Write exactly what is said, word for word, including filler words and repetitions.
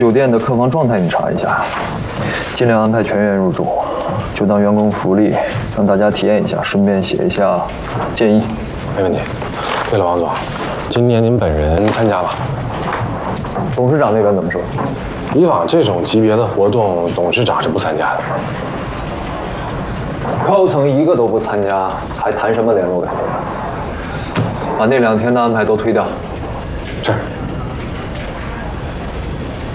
酒店的客房状态你查一下，尽量安排全员入住，就当员工福利，让大家体验一下，顺便写一下建议。 没问题。对了，王总，今年您本人参加了？ 董事长那边怎么说？ 以往这种级别的活动，董事长是不参加的。 高层一个都不参加，还谈什么联络感？把那两天的安排都推掉。 是。